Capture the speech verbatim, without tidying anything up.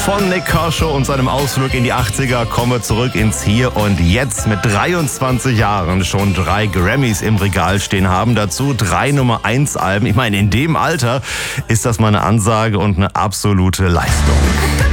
Von Nik Kershaw und seinem Ausflug in die achtziger kommen wir zurück ins Hier und Jetzt. Mit dreiundzwanzig Jahren schon drei Grammys im Regal stehen haben. Dazu drei Nummer eins Alben. Ich meine, in dem Alter ist das mal eine Ansage und eine absolute Leistung.